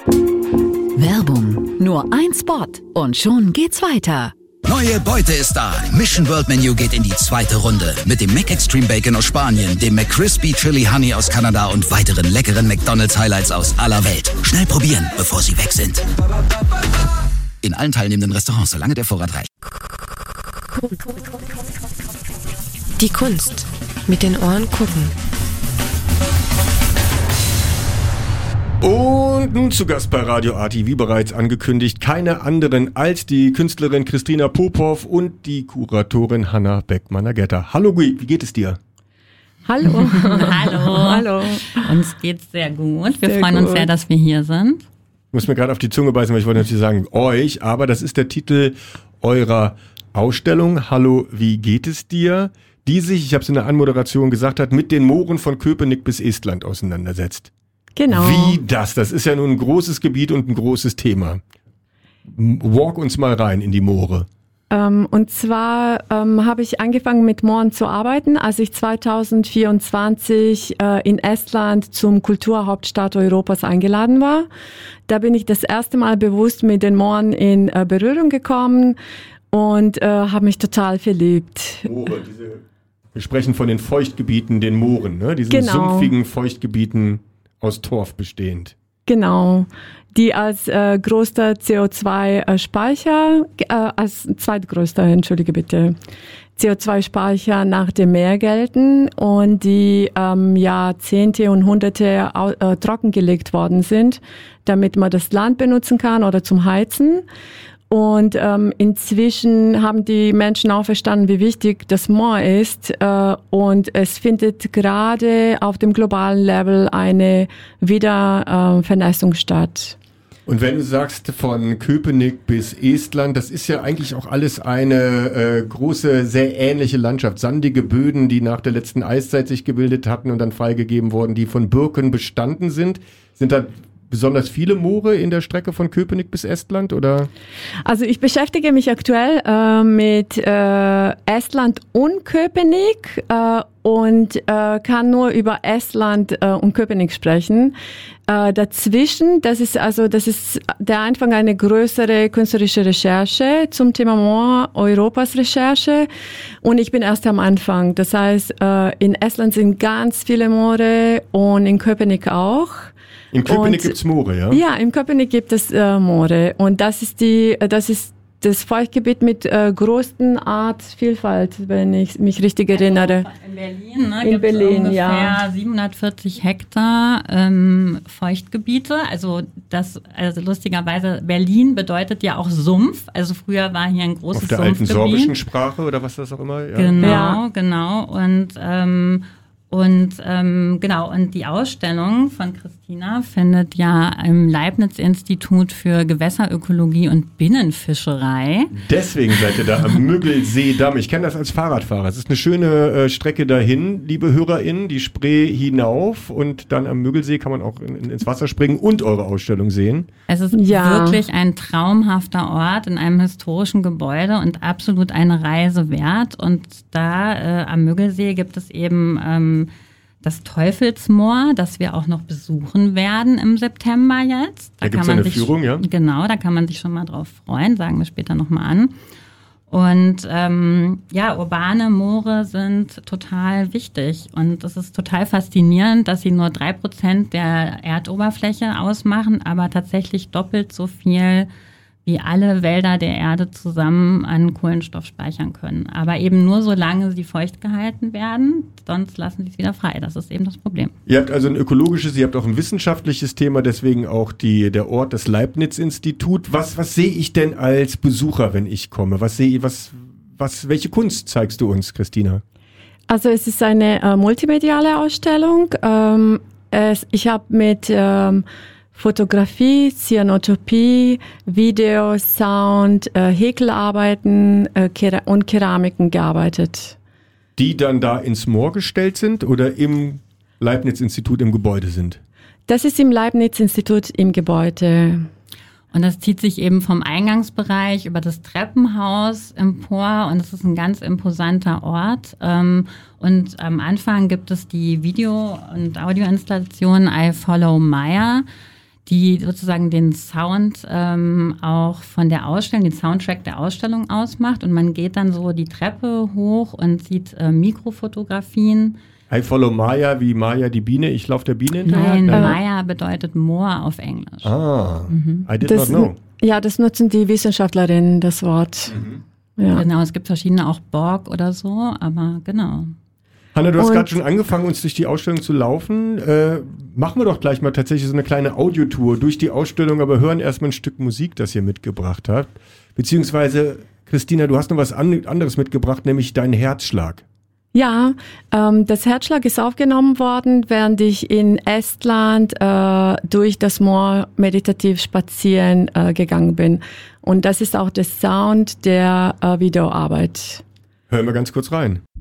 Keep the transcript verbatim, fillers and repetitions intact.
Werbung. Nur ein Spot und schon geht's weiter. Neue Beute ist da. Mission World Menu geht in die zweite Runde. Mit dem McExtreme Bacon aus Spanien, dem McCrispy Chili Honey aus Kanada und weiteren leckeren McDonald's Highlights aus aller Welt. Schnell probieren, bevor sie weg sind. In allen teilnehmenden Restaurants, solange der Vorrat reicht. Die Kunst. Mit den Ohren gucken. Und nun zu Gast bei Radio Arti, wie bereits angekündigt, keine anderen als die Künstlerin Christina Popov und die Kuratorin Hanna Beckmann-Agetta. Hallo Gui, wie geht es dir? Hallo. Hallo. Hallo. Uns geht's sehr gut. Wir sehr freuen gut. uns sehr, dass wir hier sind. Ich muss mir gerade auf die Zunge beißen, weil ich wollte natürlich sagen euch, aber das ist der Titel eurer Ausstellung. Hallo, wie geht es dir? Die sich, ich habe es in der Anmoderation gesagt, hat mit den Mooren von Köpenick bis Estland auseinandersetzt. Genau. Wie das? Das ist ja nun ein großes Gebiet und ein großes Thema. Walk uns mal rein in die Moore. Ähm, und zwar ähm, habe ich angefangen mit Mooren zu arbeiten, als ich zwanzig vierundzwanzig äh, in Estland zum Kulturhauptstadt Europas eingeladen war. Da bin ich das erste Mal bewusst mit den Mooren in äh, Berührung gekommen und äh, habe mich total verliebt. Moore, diese, wir sprechen von den Feuchtgebieten, den Mooren, ne? Diesen Genau. sumpfigen Feuchtgebieten aus Torf bestehend. Genau, die als äh, größter C O zwei Speicher, äh, als zweitgrößter, entschuldige bitte, C O zwei Speicher nach dem Meer gelten und die ähm, Jahrzehnte und Hunderte äh, trockengelegt worden sind, damit man das Land benutzen kann oder zum Heizen. Und ähm, inzwischen haben die Menschen auch verstanden, wie wichtig das Moor ist. Äh, und es findet gerade auf dem globalen Level eine Wiedervernässung äh, statt. Und wenn du sagst, von Köpenick bis Estland, das ist ja eigentlich auch alles eine äh, große, sehr ähnliche Landschaft. Sandige Böden, die nach der letzten Eiszeit sich gebildet hatten und dann freigegeben wurden, die von Birken bestanden sind. Sind da besonders viele Moore in der Strecke von Köpenick bis Estland, oder? Also ich beschäftige mich aktuell äh, mit äh, Estland und Köpenick äh, und äh, kann nur über Estland äh, und Köpenick sprechen. Äh, dazwischen, das ist also das ist der Anfang eine größere künstlerische Recherche zum Thema Moor, Europas Recherche, und ich bin erst am Anfang. Das heißt, äh, in Estland sind ganz viele Moore und in Köpenick auch. In Köpenick Und- gibt's Moore, ja? Ja, in Köpenick gibt es äh, Moore und das ist die, äh, das ist das Feuchtgebiet mit äh, größten Artvielfalt, wenn ich mich richtig erinnere. In Berlin, ne, In gibt's Berlin, ungefähr ja. siebenhundertvierzig Hektar ähm, Feuchtgebiete. Also das, also lustigerweise, Berlin bedeutet ja auch Sumpf. Also früher war hier ein großes Auf der alten Sumpfgebiet. sorbischen Sprache oder was das auch immer? Ja. Genau, Ja. genau. Und ähm, Und ähm, genau, und die Ausstellung von Christina findet ja im Leibniz-Institut für Gewässerökologie und Binnenfischerei. Deswegen seid ihr da am Müggelsee-Damm. Ich kenne das als Fahrradfahrer. Es ist eine schöne äh, Strecke dahin, liebe HörerInnen, die Spree hinauf und dann am Müggelsee kann man auch in, in, ins Wasser springen und eure Ausstellung sehen. Es ist Ja. wirklich ein traumhafter Ort in einem historischen Gebäude und absolut eine Reise wert. Und da äh, am Müggelsee gibt es eben ähm, das Teufelsmoor, das wir auch noch besuchen werden im September jetzt. Da gibt's eine sich, Führung, ja? Genau, da kann man sich schon mal drauf freuen, sagen wir später nochmal an. Und ähm, ja, urbane Moore sind total wichtig und es ist total faszinierend, dass sie nur drei Prozent der Erdoberfläche ausmachen, aber tatsächlich doppelt so viel wie alle Wälder der Erde zusammen an Kohlenstoff speichern können. Aber eben nur solange sie feucht gehalten werden, sonst lassen sie es wieder frei. Das ist eben das Problem. Ihr habt also ein ökologisches, ihr habt auch ein wissenschaftliches Thema, deswegen auch die, der Ort, das Leibniz-Institut. Was, was sehe ich denn als Besucher, wenn ich komme? Was sehe ich, was, was, welche Kunst zeigst du uns, Christina? Also es ist eine äh, multimediale Ausstellung. Ähm, es, ich habe mit ähm, Fotografie, Cyanotopie, Video, Sound, äh, Häkelarbeiten äh, Kera- und Keramiken gearbeitet. Die dann da ins Moor gestellt sind oder im Leibniz-Institut im Gebäude sind? Das ist im Leibniz-Institut im Gebäude. Und das zieht sich eben vom Eingangsbereich über das Treppenhaus empor und es ist ein ganz imposanter Ort. Und am Anfang gibt es die Video- und Audioinstallation I Follow Maya, die sozusagen den Sound ähm, auch von der Ausstellung, den Soundtrack der Ausstellung ausmacht. Und man geht dann so die Treppe hoch und sieht äh, Mikrofotografien. I follow Maya, wie Maya die Biene, ich laufe der Biene hinterher? Nein, Nein. Maya bedeutet Moor auf Englisch. Ah, mhm. I did das, not know. Ja, das nutzen die Wissenschaftlerinnen, das Wort. Mhm. Ja. Genau, es gibt verschiedene, auch Borg oder so, aber genau. Hanna, du hast Und- gerade schon angefangen, uns durch die Ausstellung zu laufen. Äh, machen wir doch gleich mal tatsächlich so eine kleine Audiotour durch die Ausstellung, aber hören erstmal ein Stück Musik, das ihr mitgebracht habt. Beziehungsweise, Christina, du hast noch was an, anderes mitgebracht, nämlich deinen Herzschlag. Ja, ähm, das Herzschlag ist aufgenommen worden, während ich in Estland äh, durch das Moor meditativ spazieren äh, gegangen bin. Und das ist auch der Sound der äh, Videoarbeit. Hören wir ganz kurz rein.